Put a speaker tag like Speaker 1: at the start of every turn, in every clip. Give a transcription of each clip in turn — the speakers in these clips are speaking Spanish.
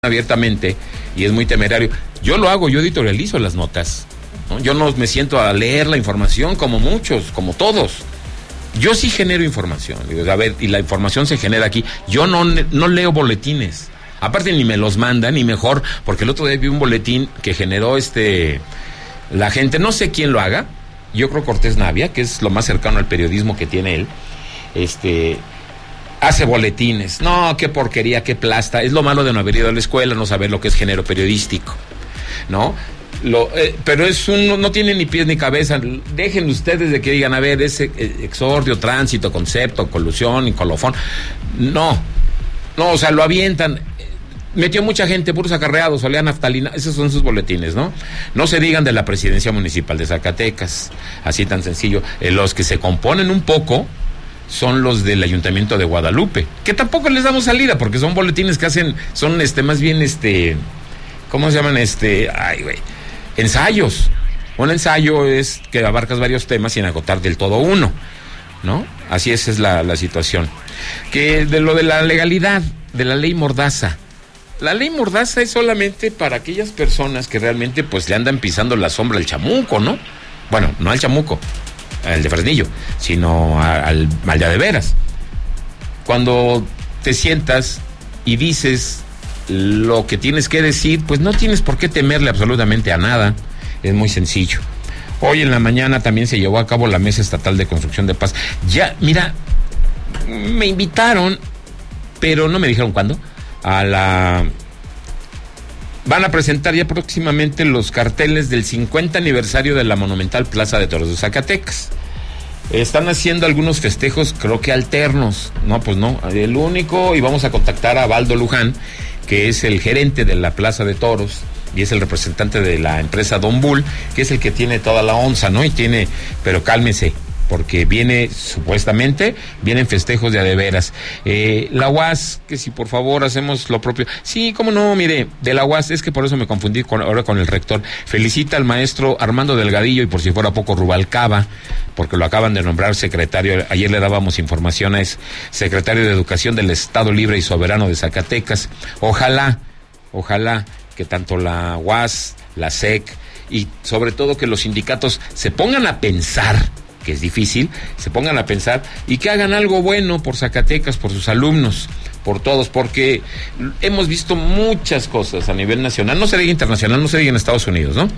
Speaker 1: abiertamente y es muy temerario. Yo lo hago, yo editorializo las notas, ¿no? Yo no me siento a leer la información como muchos, como todos. Yo sí genero información, digo, a ver, y la información se genera aquí. Yo no leo boletines. Aparte ni me los mandan, ni mejor, porque el otro día vi un boletín que generó la gente, no sé quién lo haga, yo creo Cortés Navia, que es lo más cercano al periodismo que tiene él, hace boletines. No, qué porquería, qué plasta. Es lo malo de no haber ido a la escuela, no saber lo que es género periodístico, ¿no? Pero no tiene ni pies ni cabeza. Dejen ustedes de que digan, a ver, ese exordio, tránsito, concepto, colusión y colofón. No, o sea, lo avientan. Metió mucha gente, puros acarreados, olía naftalina. Esos son sus boletines, ¿no? No se digan de la presidencia municipal de Zacatecas, así tan sencillo. Los que se componen un poco son los del Ayuntamiento de Guadalupe, que tampoco les damos salida, porque son boletines que son más bien ¿cómo se llaman? Ensayos. Un ensayo es que abarcas varios temas sin agotar del todo uno, ¿no? Así es la situación. Que de lo de la legalidad, de la ley Mordaza. La ley Mordaza es solamente para aquellas personas que realmente pues le andan pisando la sombra al chamuco, ¿no? Bueno, no al chamuco, al de Fresnillo, sino al de veras. Cuando te sientas y dices lo que tienes que decir, pues no tienes por qué temerle absolutamente a nada. Es muy sencillo. Hoy en la mañana también se llevó a cabo la Mesa Estatal de Construcción de Paz. Ya, mira, me invitaron, pero no me dijeron cuándo. Van a presentar ya próximamente los carteles del 50 aniversario de la monumental Plaza de Toros de Zacatecas. Están haciendo algunos festejos, creo que alternos. No, pues no, el único, y vamos a contactar a Baldo Luján, que es el gerente de la Plaza de Toros y es el representante de la empresa Don Bull, que es el que tiene toda la onza, ¿no? Pero cálmese, porque supuestamente vienen festejos de a de veras. La UAS, que si por favor hacemos lo propio. Sí, cómo no, mire, de la UAS, es que por eso me confundí ahora con el rector. Felicita al maestro Armando Delgadillo y por si fuera poco Rubalcaba, porque lo acaban de nombrar secretario, ayer le dábamos información, es secretario de Educación del Estado Libre y Soberano de Zacatecas. Ojalá que tanto la UAS, la SEC y sobre todo que los sindicatos se pongan a pensar, que es difícil, se pongan a pensar y que hagan algo bueno por Zacatecas, por sus alumnos, por todos, porque hemos visto muchas cosas a nivel nacional, no se diga internacional, no se diga en Estados Unidos, ¿no?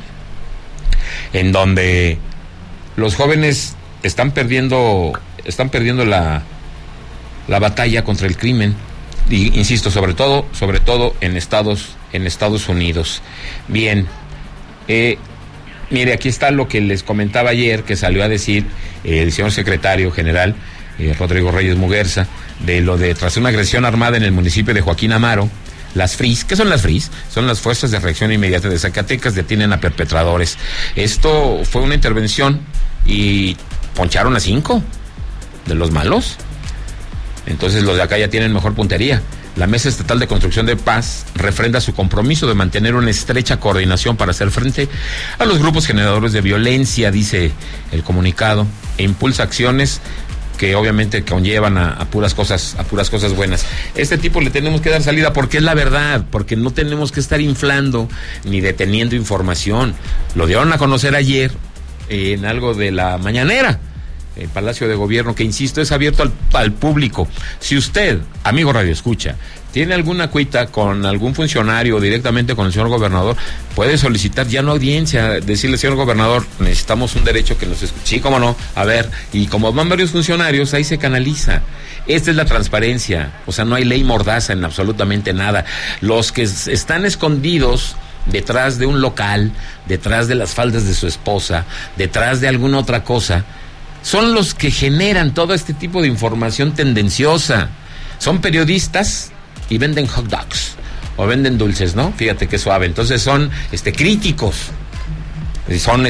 Speaker 1: En donde los jóvenes están perdiendo la batalla contra el crimen, y insisto, sobre todo en Estados Unidos. Bien, mire, aquí está lo que les comentaba ayer, que salió a decir el señor secretario general, Rodrigo Reyes Muguerza, de lo de tras una agresión armada en el municipio de Joaquín Amaro, las FRIS. ¿Qué son las FRIS? Son las Fuerzas de Reacción Inmediata de Zacatecas, detienen a perpetradores. Esto fue una intervención y poncharon a 5 de los malos. Entonces los de acá ya tienen mejor puntería. La Mesa Estatal de Construcción de Paz refrenda su compromiso de mantener una estrecha coordinación para hacer frente a los grupos generadores de violencia, dice el comunicado, e impulsa acciones que obviamente conllevan a puras cosas buenas. Este tipo le tenemos que dar salida porque es la verdad, porque no tenemos que estar inflando ni deteniendo información. Lo dieron a conocer ayer en algo de la mañanera, el Palacio de Gobierno, que insisto, es abierto al público. Si usted, amigo Radio Escucha, tiene alguna cuita con algún funcionario o directamente con el señor gobernador, puede solicitar ya no audiencia, decirle, señor gobernador, necesitamos un derecho que nos escuche. Sí, cómo no, a ver, y como van varios funcionarios, ahí se canaliza. Esta es la transparencia, o sea, no hay ley Mordaza en absolutamente nada. Los que están escondidos detrás de un local, detrás de las faldas de su esposa, detrás de alguna otra cosa, son los que generan todo este tipo de información tendenciosa. Son periodistas y venden hot dogs o venden dulces, ¿no? Fíjate qué suave. Entonces son críticos. Son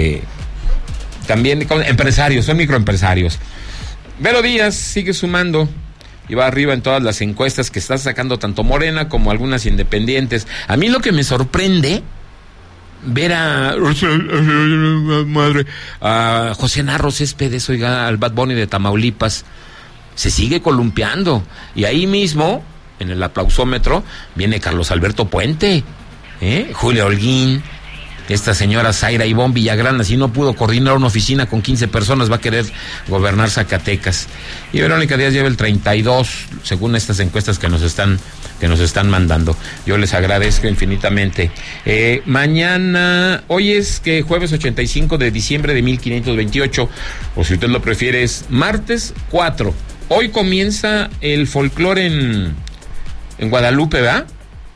Speaker 1: también empresarios, son microempresarios. Vero Díaz sigue sumando y va arriba en todas las encuestas que está sacando tanto Morena como algunas independientes. A mí lo que me sorprende ver a José Narro Céspedes, oiga, al Bad Bunny de Tamaulipas, se sigue columpiando, y ahí mismo en el aplausómetro, viene Carlos Alberto Puente, Julio Holguín, esta señora Zaira Ivonne Villagrán, si no pudo coordinar una oficina con 15 personas, va a querer gobernar Zacatecas. Y Verónica Díaz lleva el 32, según estas encuestas que nos están mandando. Yo les agradezco infinitamente. Mañana, hoy es que jueves 85 de diciembre de 1528, o si usted lo prefiere, es martes 4. Hoy comienza el folclore en Guadalupe, ¿verdad?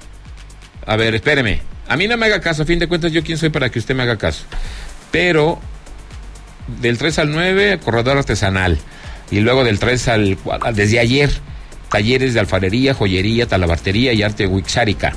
Speaker 1: A ver, espéreme. A mí no me haga caso, a fin de cuentas, yo quién soy para que usted me haga caso. Pero del 3 al 9, corredor artesanal. Y luego del 3 al 4, desde ayer, talleres de alfarería, joyería, talabartería y arte huixárica.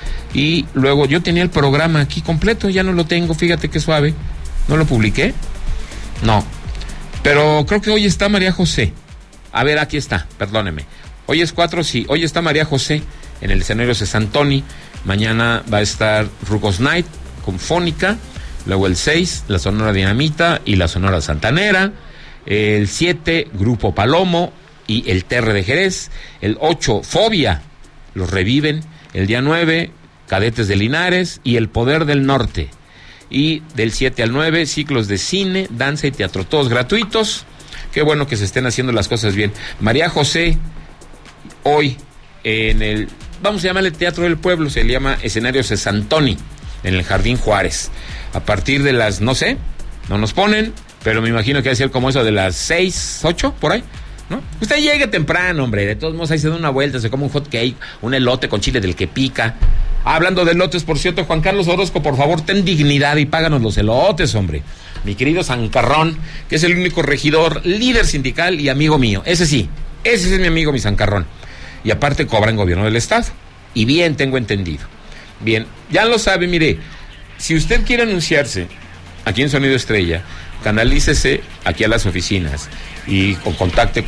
Speaker 1: Y luego yo tenía el programa aquí completo, ya no lo tengo, fíjate qué suave. ¿No lo publiqué? No. Pero creo que hoy está María José. A ver, aquí está, perdóneme. Hoy es 4, sí, hoy está María José en el escenario de Santoni. Mañana va a estar Rucos Night con Fónica. Luego el 6, la Sonora Dinamita y la Sonora Santanera. El 7, Grupo Palomo y el Terre de Jerez. El 8, Fobia, los reviven. El día 9, Cadetes de Linares y El Poder del Norte. Y del 7 al 9, ciclos de cine, danza y teatro, todos gratuitos. Qué bueno que se estén haciendo las cosas bien. María José, hoy en el, vamos a llamarle Teatro del Pueblo, se le llama Escenario Santoni, en el Jardín Juárez. A partir de las, no sé, no nos ponen, pero me imagino que va a ser como eso de las 6, 8, por ahí, ¿no? Usted llegue temprano, hombre, de todos modos ahí se da una vuelta, se come un hot cake, un elote con chile del que pica. Hablando de elotes, por cierto, Juan Carlos Orozco, por favor, ten dignidad y páganos los elotes, hombre. Mi querido Zancarrón, que es el único regidor, líder sindical y amigo mío. Ese sí, ese es mi amigo, mi Zancarrón. Y aparte cobra en gobierno del estado. Y bien, tengo entendido. Bien, ya lo sabe, mire, si usted quiere anunciarse aquí en Sonido Estrella, canalícese aquí a las oficinas y contacte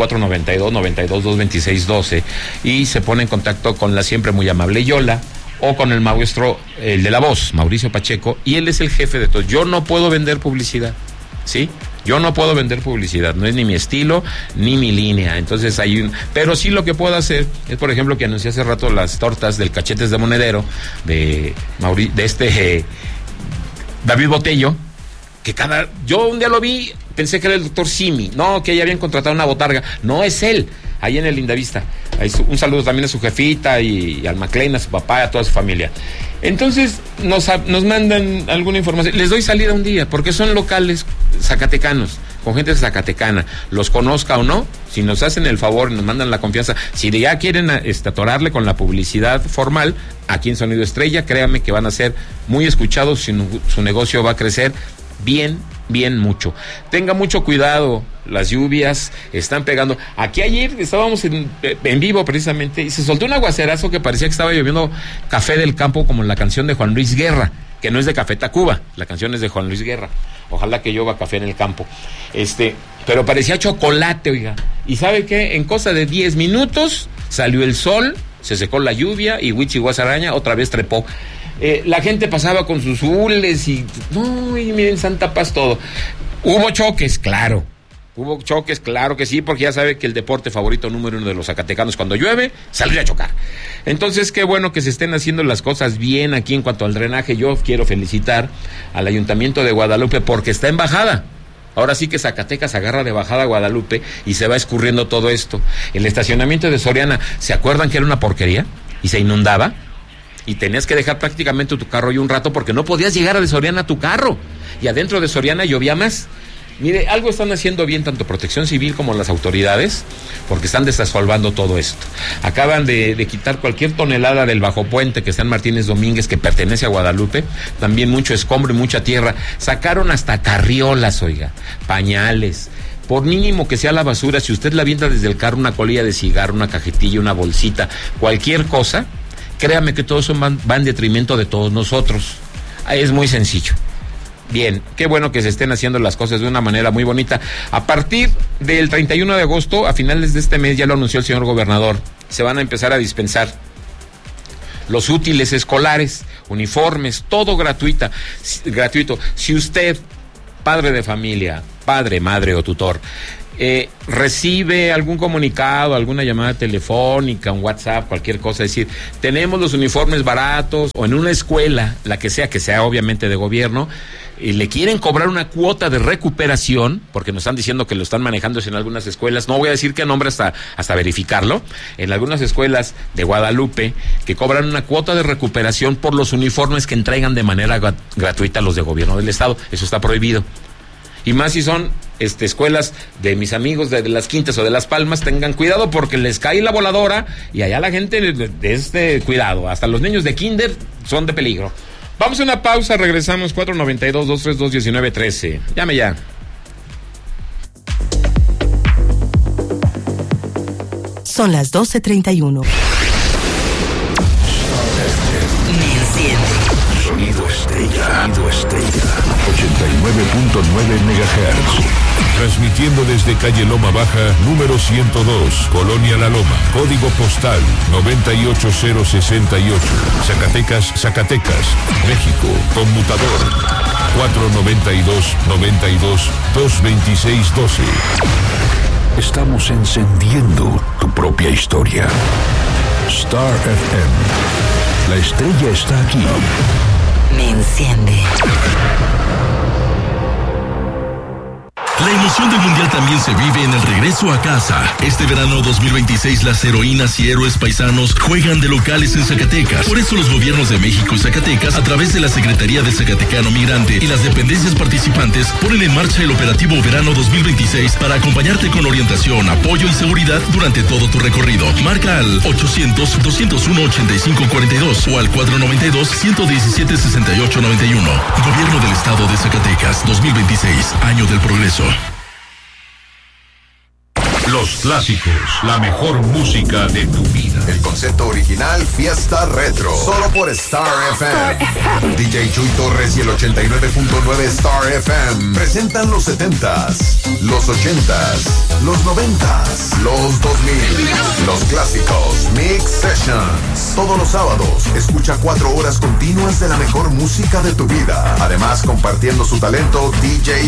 Speaker 1: 492-92-226-12 y se pone en contacto con la siempre muy amable Yola o con el maestro, el de la voz, Mauricio Pacheco, y él es el jefe de todo. Yo no puedo vender publicidad, ¿sí? Yo no puedo vender publicidad, no es ni mi estilo, ni mi línea. Entonces pero sí lo que puedo hacer es, por ejemplo, que anuncié hace rato las tortas del Cachetes de Monedero de David Botello, que yo un día lo vi, pensé que era el doctor Simi, no, que ya habían contratado una botarga, no es él, ahí en el Lindavista. Un saludo también a su jefita y al McLean, a su papá, a toda su familia. Entonces nos mandan alguna información, les doy salida un día, porque son locales zacatecanos, con gente zacatecana, los conozca o no, si nos hacen el favor y nos mandan la confianza, si ya quieren atorarle con la publicidad formal, aquí en Sonido Estrella, créanme que van a ser muy escuchados, su negocio va a crecer bien mucho. Tenga mucho cuidado, las lluvias están pegando. Aquí ayer estábamos en vivo precisamente y se soltó un aguacerazo que parecía que estaba lloviendo café del campo, como en la canción de Juan Luis Guerra, que no es de Café Tacuba, la canción es de Juan Luis Guerra. Ojalá que llueva café en el campo. Pero parecía chocolate, oiga. ¿Y sabe qué? En cosa de 10 minutos salió el sol, se secó la lluvia y Huichi Guasaraña otra vez trepó. La gente pasaba con sus hules y miren, santa paz todo. Hubo choques, claro que sí, porque ya sabe que el deporte favorito número 1 de los zacatecanos cuando llueve, salir a chocar. Entonces, qué bueno que se estén haciendo las cosas bien aquí en cuanto al drenaje. Yo quiero felicitar al Ayuntamiento de Guadalupe porque está en bajada. Ahora sí que Zacatecas agarra de bajada a Guadalupe y se va escurriendo todo esto. El estacionamiento de Soriana, ¿se acuerdan que era una porquería? Y se inundaba. Y tenías que dejar prácticamente tu carro ahí un rato porque no podías llegar a de Soriana a tu carro. Y adentro de Soriana llovía más. Mire, algo están haciendo bien tanto Protección Civil como las autoridades, porque están desasolvando todo esto. Acaban de quitar cualquier tonelada del bajo puente que está en Martínez Domínguez, que pertenece a Guadalupe. También mucho escombro y mucha tierra. Sacaron hasta carriolas, oiga, pañales. Por mínimo que sea la basura, si usted la avienta desde el carro, una colilla de cigarro, una cajetilla, una bolsita, cualquier cosa, créame que todo eso va en detrimento de todos nosotros. Es muy sencillo. Bien, qué bueno que se estén haciendo las cosas de una manera muy bonita. A partir del 31 de agosto, a finales de este mes, ya lo anunció el señor gobernador, se van a empezar a dispensar los útiles escolares, uniformes, todo gratuito. Si usted, padre de familia, padre, madre o tutor, recibe algún comunicado, alguna llamada telefónica, un WhatsApp, cualquier cosa, decir, tenemos los uniformes baratos, o en una escuela, la que sea obviamente de gobierno, y le quieren cobrar una cuota de recuperación, porque nos están diciendo que lo están manejando en algunas escuelas, no voy a decir qué nombre hasta verificarlo, en algunas escuelas de Guadalupe, que cobran una cuota de recuperación por los uniformes que entregan de manera gratuita los de gobierno del estado. Eso está prohibido. Y más si son escuelas de mis amigos de Las Quintas o de Las Palmas, tengan cuidado porque les cae la voladora y allá la gente de cuidado, hasta los niños de kinder son de peligro. Vamos a una pausa, regresamos. 492-232-1913. Llame ya.
Speaker 2: Son las 12:31.
Speaker 3: Sonido Estrella. 89.9 MHz. Transmitiendo desde calle Loma Baja, número 102, Colonia La Loma. Código postal 98068. Zacatecas, México. Conmutador 492-92-226-12. Estamos encendiendo tu propia historia. Star FM. La estrella está aquí.
Speaker 2: Me enciende.
Speaker 4: La emoción del Mundial también se vive en el regreso a casa. Este verano 2026 las heroínas y héroes paisanos juegan de locales en Zacatecas. Por eso los gobiernos de México y Zacatecas, a través de la Secretaría del Zacatecano Migrante y las dependencias participantes, ponen en marcha el operativo Verano 2026 para acompañarte con orientación, apoyo y seguridad durante todo tu recorrido. Marca al 800-201-8542 o al 492-117-6891. Gobierno del Estado de Zacatecas 2026, Año del Progreso.
Speaker 3: Los clásicos, la mejor música de tu vida.
Speaker 5: El concepto original Fiesta Retro, solo por Star FM. DJ Chuy Torres y el 89.9 Star FM presentan los 70s, los 80s, los 90s, los 2000, los clásicos Mix Sessions. Todos los sábados, escucha 4 horas continuas de la mejor música de tu vida. Además, compartiendo su talento, DJ